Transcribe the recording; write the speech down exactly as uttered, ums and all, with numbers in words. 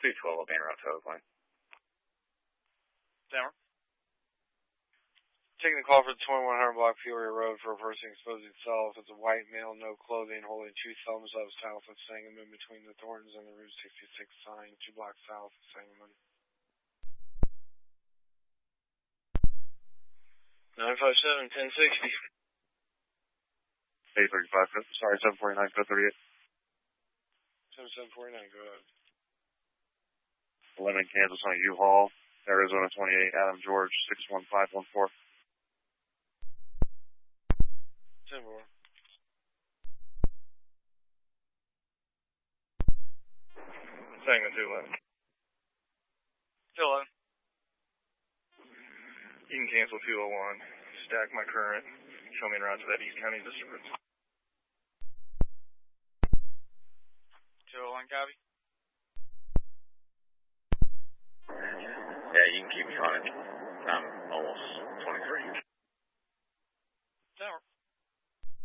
three twelve, O'Banner Route to Oakland. Dammer. Taking the call for the twenty-one hundred block Peoria Road for a person exposing himself as a white male, no clothing, holding two thumbs up south of Sangamon between the Thorntons and the Route sixty-six sign, two blocks south of Sangamon. nine five seven, ten sixty. eight thirty-five, sorry, seven forty-nine, code thirty-eight. seventy-seven forty-nine, go ahead. eleven, Kansas on U-Haul, Arizona twenty-eight, Adam George, six one five one four. ten four. Sangamon two eleven. two eleven. You can cancel two oh one. Stack my current. Show me en route to that East County disturbance. two oh one, copy. Yeah, you can keep me on it. Um,